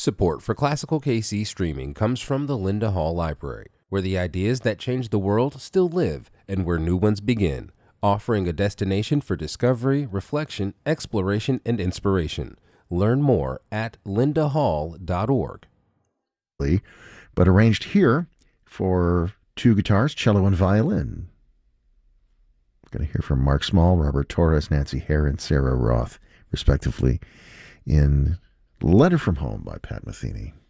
Support for Classical KC streaming comes from the Linda Hall Library, where the ideas that change the world still live and where new ones begin, offering a destination for discovery, reflection, exploration, and inspiration. Learn more at lindahall.org. But arranged here for two guitars, cello, and violin. We're going to hear from Mark Small, Robert Torres, Nancy Hare, and Sarah Roth, respectively, in Letter from Home by Pat Metheny.